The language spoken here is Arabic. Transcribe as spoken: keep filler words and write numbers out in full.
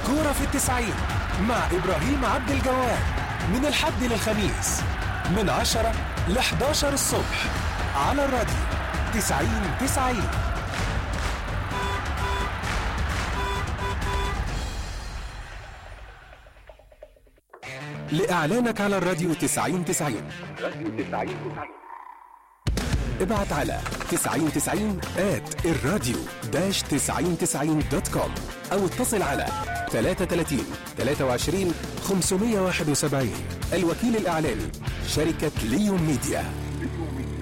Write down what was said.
كورة في التسعين مع إبراهيم عبد الجواد، من الحد للخميس من عشرة ل حداشر الصبح على الراديو تسعين تسعين. لإعلانك على الراديو تسعين تسعين ابعت على تسعين تسعين آت الراديو داش تسعين تسعين دوت كوم أو اتصل على ثلاثة ثلاثين ثلاثة وعشرين خمسمية وواحد وسبعين. الوكيل الإعلاني شركة ليون ميديا.